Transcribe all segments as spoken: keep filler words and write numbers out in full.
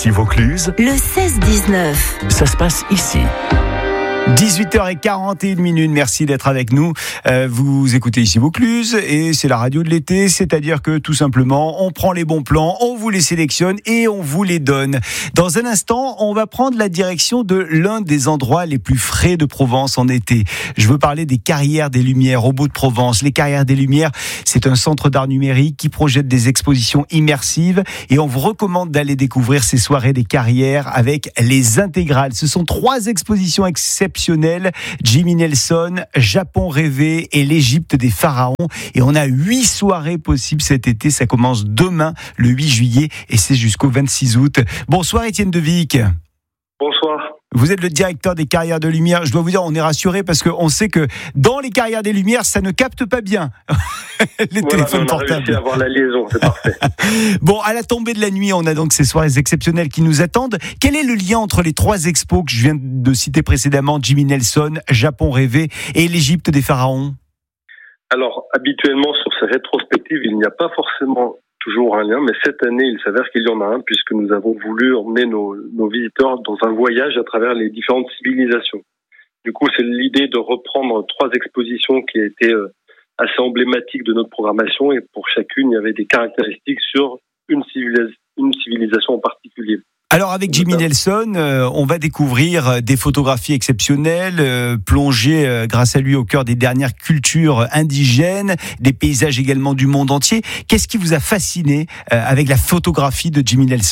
Ici Vaucluse, le seize dix-neuf. ça se passe ici. dix-huit heures quarante et une minutes, merci d'être avec nous. Euh, vous écoutez ici Vaucluse et c'est la radio de l'été, c'est-à-dire que tout simplement, on prend les bons plans, on vous les sélectionne et on vous les donne. Dans un instant, on va prendre la direction de l'un des endroits les plus frais de Provence en été. Je veux parler des Carrières des Lumières au Beau-de-Provence. Les Carrières des Lumières, c'est un centre d'art numérique qui projette des expositions immersives et on vous recommande d'aller découvrir ces soirées des Carrières avec les intégrales. Ce sont trois expositions exceptionnelles. Jimmy Nelson, Japon rêvé et l'Égypte des pharaons. Et on a huit soirées possibles cet été. Ça commence demain, le huit juillet, et c'est jusqu'au vingt-six août. Bonsoir Étienne Devic. Bonsoir. Vous êtes le directeur des Carrières de Lumière. Je dois vous dire, on est rassurés parce qu'on sait que dans les Carrières des Lumières, ça ne capte pas bien les voilà, téléphones on a portables. réussi à avoir la liaison, c'est parfait. Bon, à la tombée de la nuit, on a donc ces soirées exceptionnelles qui nous attendent. Quel est le lien entre les trois expos que je viens de citer précédemment, Jimmy Nelson, Japon rêvé et l'Égypte des pharaons? Alors, habituellement, sur ces rétrospectives, il n'y a pas forcément toujours un lien, mais cette année, il s'avère qu'il y en a un, puisque nous avons voulu emmener nos, nos visiteurs dans un voyage à travers les différentes civilisations. Du coup, c'est l'idée de reprendre trois expositions qui étaient euh, assez emblématiques de notre programmation, et pour chacune, il y avait des caractéristiques sur une, civilis- une civilisation en particulier. Alors avec Jimmy Nelson, euh, on va découvrir des photographies exceptionnelles, euh, plonger euh, grâce à lui au cœur des dernières cultures indigènes, des paysages également du monde entier. Qu'est-ce qui vous a fasciné euh, avec la photographie de Jimmy Nelson ?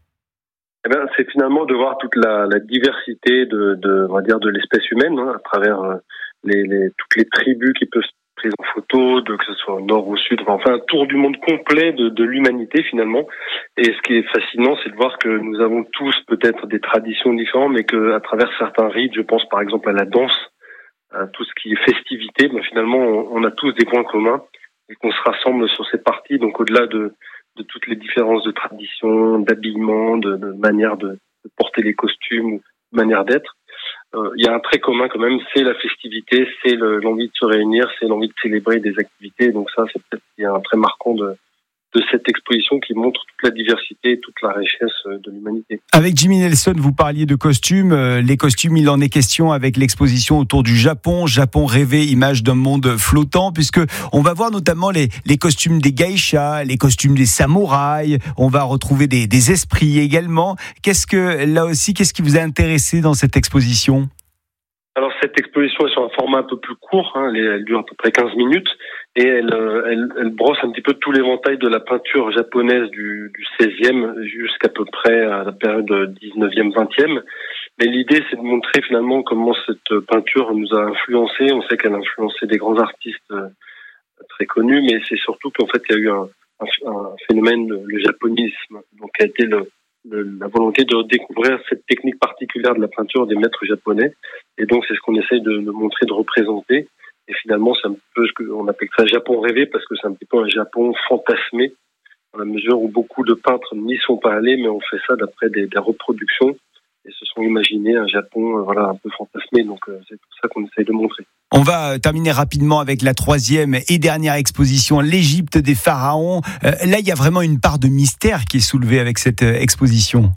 Eh ben, c'est finalement de voir toute la, la diversité de, de, on va dire, de l'espèce humaine, hein, à travers euh, les, les, toutes les tribus qui peuvent prise en photo, de, que ce soit au nord ou au sud, enfin un tour du monde complet de, de l'humanité finalement. Et ce qui est fascinant, c'est de voir que nous avons tous peut-être des traditions différentes, mais que à travers certains rites, je pense par exemple à la danse, à tout ce qui est festivité, ben finalement on, on a tous des points communs et qu'on se rassemble sur cette partie. Donc au-delà de, de toutes les différences de tradition, d'habillement, de, de manière de, de porter les costumes, ou de manière d'être. Il y a un trait commun quand même, c'est la festivité, c'est le, l'envie de se réunir, c'est l'envie de célébrer des activités. Donc ça, c'est peut-être il y a un trait marquant de, de cette exposition qui montre toute la diversité et toute la richesse de l'humanité. Avec Jimmy Nelson, vous parliez de costumes. Les costumes, il en est question avec l'exposition autour du Japon. Japon rêvé, image d'un monde flottant, puisque on va voir notamment les, les costumes des geishas, les costumes des samouraïs. On va retrouver des, des esprits également. Qu'est-ce que, là aussi, qu'est-ce qui vous a intéressé dans cette exposition ? Alors cette exposition est sur un format un peu plus court, hein, elle, elle dure à peu près quinze minutes et elle, elle, elle brosse un petit peu tout l'éventail de la peinture japonaise du, du seizième jusqu'à peu près à la période dix-neuvième vingtième. Mais l'idée c'est de montrer finalement comment cette peinture nous a influencé. On sait qu'elle a influencé des grands artistes très connus, mais c'est surtout qu'en fait il y a eu un, un, un phénomène, le japonisme, donc qui a été le la volonté de découvrir cette technique particulière de la peinture des maîtres japonais. Et donc, c'est ce qu'on essaye de, de montrer, de représenter. Et finalement, c'est un peu ce qu'on appelle ça Japon rêvé, parce que c'est un petit peu un Japon fantasmé, dans la mesure où beaucoup de peintres n'y sont pas allés, mais on fait ça d'après des, des reproductions, et se sont imaginés un Japon, euh, voilà, un peu fantasmé. Donc, euh, c'est tout ça qu'on essaye de montrer. On va terminer rapidement avec la troisième et dernière exposition, l'Égypte des pharaons. Euh, là, il y a vraiment une part de mystère qui est soulevée avec cette euh, exposition.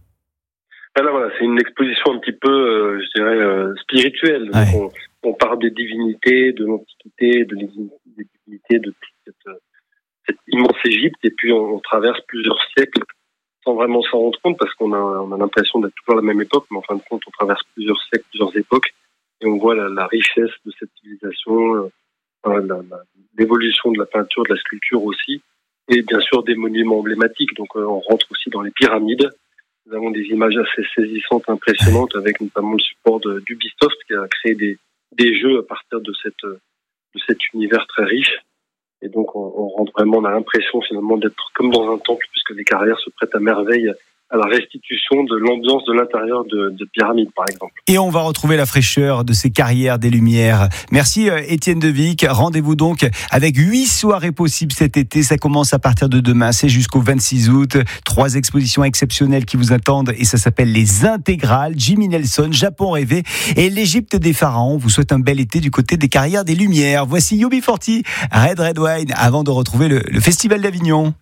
Là, voilà, c'est une exposition un petit peu, euh, je dirais, euh, spirituelle. Ouais. Donc on, on parle des divinités, de l'Antiquité, de des divinités de toute cette, cette immense Égypte, et puis on, on traverse plusieurs siècles sans vraiment s'en rendre compte, parce qu'on a, on a l'impression d'être toujours à la même époque, mais en fin de compte, on traverse plusieurs siècles, plusieurs époques, et on voit la, la richesse de cette civilisation, euh, la, la, l'évolution de la peinture, de la sculpture aussi, et bien sûr des monuments emblématiques. Donc euh, on rentre aussi dans les pyramides. Nous avons des images assez saisissantes, impressionnantes, avec notamment le support de, d'Ubisoft qui a créé des, des jeux à partir de, cette, de cet univers très riche. Et donc on, on rentre vraiment, on a l'impression finalement d'être comme dans un temple, puisque les carrières se prêtent à merveille à la restitution de l'ambiance de l'intérieur de, de pyramides, par exemple. Et on va retrouver la fraîcheur de ces Carrières des Lumières. Merci Étienne Devic. Rendez-vous donc avec huit soirées possibles cet été. Ça commence à partir de demain, c'est jusqu'au vingt-six août. Trois expositions exceptionnelles qui vous attendent et ça s'appelle les intégrales. Jimmy Nelson, Japon rêvé et l'Égypte des pharaons. On vous souhaite un bel été du côté des Carrières des Lumières. Voici U B quarante, Red Red Wine, avant de retrouver le, le Festival d'Avignon.